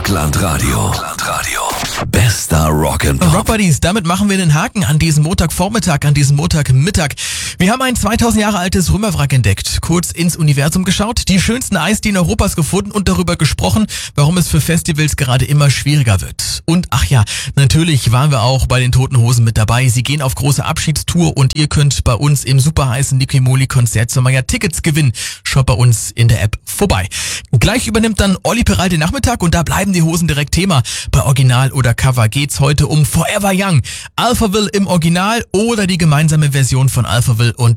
Rockland Radio. Bester Rock'n'Pop. Rock Buddies, damit machen wir den Haken an diesem Montagvormittag, an diesem Montagmittag. Wir haben ein 2000 Jahre altes Römerwrack entdeckt, kurz ins Universum geschaut, die schönsten Eisdielen Europas gefunden und darüber gesprochen, warum es für Festivals gerade immer schwieriger wird. Und ach ja, natürlich waren wir auch bei den Toten Hosen mit dabei. Sie gehen auf große Abschiedstour und ihr könnt bei uns im super heißen Nicky Moli Konzert zum Meier Tickets gewinnen. Schaut bei uns in der App vorbei. Gleich übernimmt dann Olli Peral den Nachmittag und da bleiben die Hosen direkt Thema. Bei Original oder Cover geht's heute um Forever Young. Alphaville im Original oder die gemeinsame Version von Alphaville und